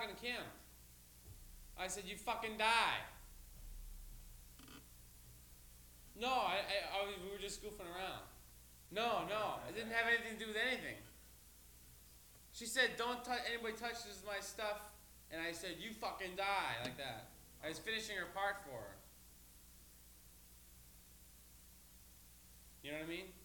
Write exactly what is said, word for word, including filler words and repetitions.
talking to Kim. I said, you fucking die. No, I, I, I was, we were just goofing around. No, no, it didn't have anything to do with anything. She said, don't touch, anybody touches my stuff. And I said, you fucking die, like that. I was finishing her part for her. You know what I mean?